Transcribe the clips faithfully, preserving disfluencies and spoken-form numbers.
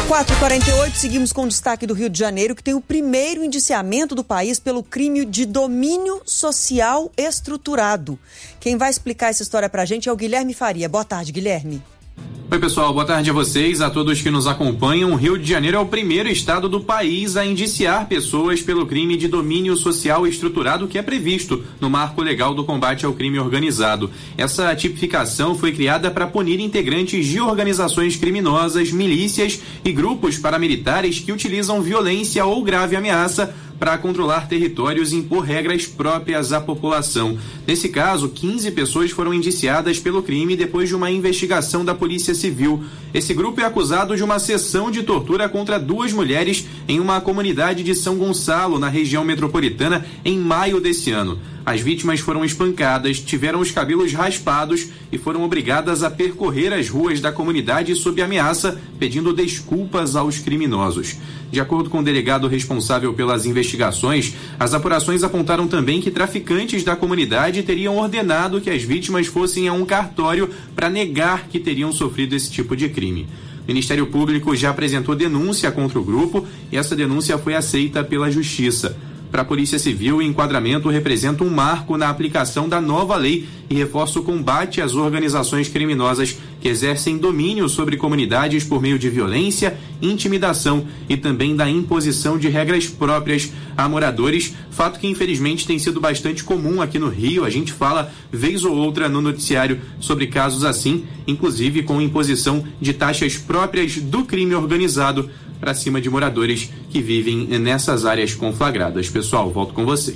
quatro e quarenta e oito, seguimos com o destaque do Rio de Janeiro, que tem o primeiro indiciamento do país pelo crime de domínio social estruturado. Quem vai explicar essa história pra gente é o Guilherme Faria. Boa tarde, Guilherme. Oi, pessoal, boa tarde a vocês, a todos que nos acompanham. O Rio de Janeiro é o primeiro estado do país a indiciar pessoas pelo crime de domínio social estruturado que é previsto no Marco Legal do Combate ao Crime Organizado. Essa tipificação foi criada para punir integrantes de organizações criminosas, milícias e grupos paramilitares que utilizam violência ou grave ameaça para controlar territórios e impor regras próprias à população. Nesse caso, quinze pessoas foram indiciadas pelo crime depois de uma investigação da Polícia Civil. Esse grupo é acusado de uma sessão de tortura contra duas mulheres em uma comunidade de São Gonçalo, na região metropolitana, em maio desse ano. As vítimas foram espancadas, tiveram os cabelos raspados e foram obrigadas a percorrer as ruas da comunidade sob ameaça, pedindo desculpas aos criminosos. De acordo com o delegado responsável pelas investigações, as apurações apontaram também que traficantes da comunidade teriam ordenado que as vítimas fossem a um cartório para negar que teriam sofrido esse tipo de crime. O Ministério Público já apresentou denúncia contra o grupo e essa denúncia foi aceita pela Justiça. Para a Polícia Civil, o enquadramento representa um marco na aplicação da nova lei e reforça o combate às organizações criminosas que exercem domínio sobre comunidades por meio de violência, intimidação e também da imposição de regras próprias a moradores, fato que infelizmente tem sido bastante comum aqui no Rio. A gente fala vez ou outra no noticiário sobre casos assim, inclusive com imposição de taxas próprias do crime organizado para cima de moradores que vivem nessas áreas conflagradas. Pessoal, volto com vocês.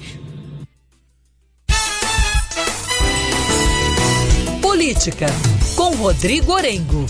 Política, com Rodrigo Orengo.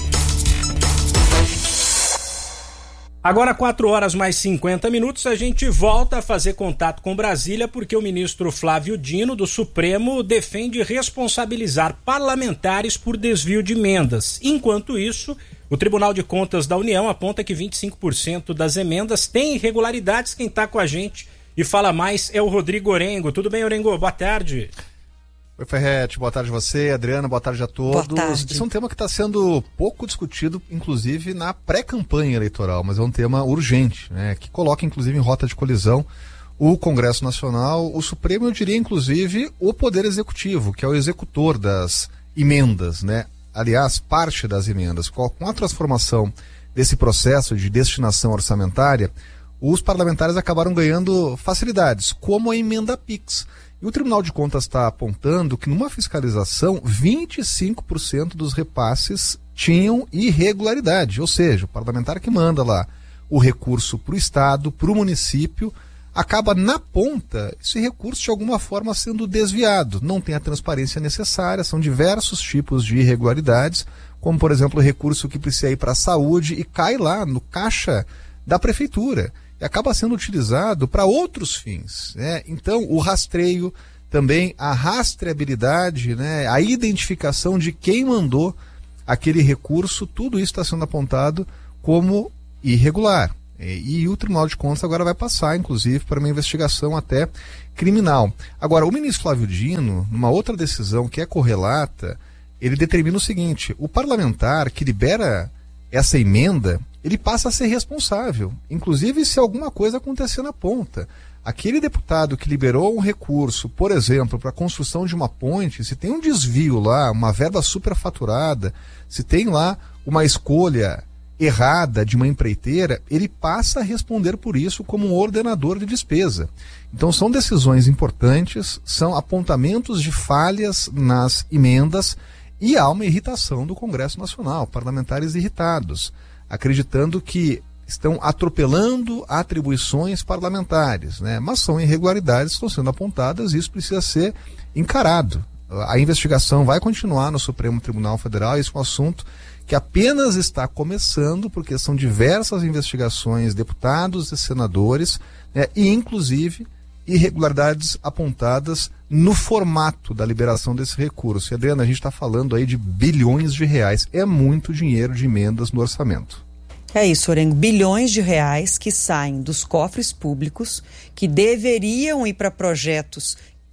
Agora, quatro horas mais cinquenta minutos, a gente volta a fazer contato com Brasília porque o ministro Flávio Dino, do Supremo, defende responsabilizar parlamentares por desvio de emendas. Enquanto isso, o Tribunal de Contas da União aponta que vinte e cinco por cento das emendas têm irregularidades. Quem está com a gente e fala mais é o Rodrigo Orengo. Tudo bem, Orengo? Boa tarde. Oi, Ferretti, boa tarde a você, Adriana, boa tarde a todos. Boa tarde. Esse é um tema que está sendo pouco discutido, inclusive na pré-campanha eleitoral, mas é um tema urgente, né, que coloca inclusive em rota de colisão o Congresso Nacional, o Supremo, eu diria inclusive o Poder Executivo, que é o executor das emendas, né? Aliás, parte das emendas. Com a transformação desse processo de destinação orçamentária, os parlamentares acabaram ganhando facilidades, como a emenda PIX. E o Tribunal de Contas está apontando que numa fiscalização, vinte e cinco por cento dos repasses tinham irregularidade, ou seja, o parlamentar que manda lá o recurso para o Estado, para o município, acaba na ponta esse recurso de alguma forma sendo desviado. Não tem a transparência necessária, são diversos tipos de irregularidades, como por exemplo o recurso que precisa ir para a saúde e cai lá no caixa da prefeitura e acaba sendo utilizado para outros fins, né? Então o rastreio, também a rastreabilidade, né? A identificação de quem mandou aquele recurso, tudo isso está sendo apontado como irregular. E o Tribunal de Contas agora vai passar, inclusive, para uma investigação até criminal. Agora, o ministro Flávio Dino, numa outra decisão que é correlata, ele determina o seguinte: o parlamentar que libera essa emenda, ele passa a ser responsável, inclusive se alguma coisa acontecer na ponta. Aquele deputado que liberou um recurso, por exemplo, para a construção de uma ponte, se tem um desvio lá, uma verba superfaturada, se tem lá uma escolha errada de uma empreiteira, ele passa a responder por isso como um ordenador de despesa. Então são decisões importantes, são apontamentos de falhas nas emendas e há uma irritação do Congresso Nacional, parlamentares irritados, acreditando que estão atropelando atribuições parlamentares, né? Mas são irregularidades que estão sendo apontadas e isso precisa ser encarado. A investigação vai continuar no Supremo Tribunal Federal, esse é um assunto que apenas está começando, porque são diversas investigações, deputados e senadores, né, e inclusive irregularidades apontadas no formato da liberação desse recurso. E, Adriana, a gente está falando aí de bilhões de reais, é muito dinheiro de emendas no orçamento. É isso, Orengo, bilhões de reais que saem dos cofres públicos, que deveriam ir para projetos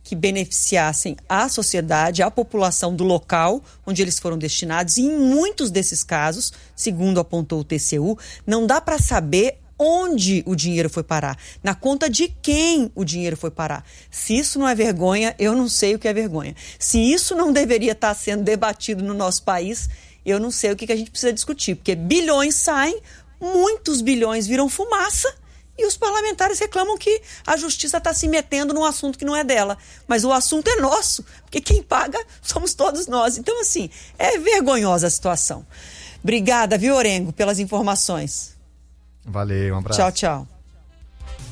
que beneficiassem a sociedade, a população do local onde eles foram destinados. E em muitos desses casos, segundo apontou o T C U, não dá para saber onde o dinheiro foi parar, na conta de quem o dinheiro foi parar. Se isso não é vergonha, eu não sei o que é vergonha. Se isso não deveria estar sendo debatido no nosso país, eu não sei o que a gente precisa discutir, porque bilhões saem, muitos bilhões viram fumaça, e os parlamentares reclamam que a justiça está se metendo num assunto que não é dela. Mas o assunto é nosso, porque quem paga somos todos nós. Então, assim, é vergonhosa a situação. Obrigada, viu, Orengo, pelas informações. Valeu, um abraço. Tchau, tchau.